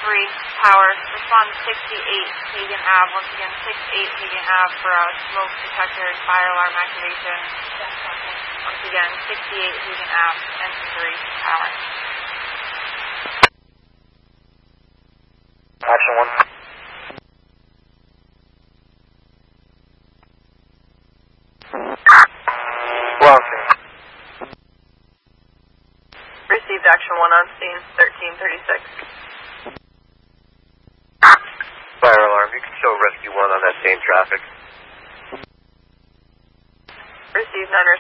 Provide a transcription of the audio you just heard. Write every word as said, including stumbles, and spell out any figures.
three, Tower. Respond sixty-eight, Hagen Ave. Once again, sixty-eight, Hagen Ave for uh, smoke detector and fire alarm activation. Once again, sixty-eight, Hagen Ave, engine three, Tower. Action one. Launching. Received action one on scene, thirteen thirty-six. Fire alarm, you can show rescue one on that same traffic. Received nine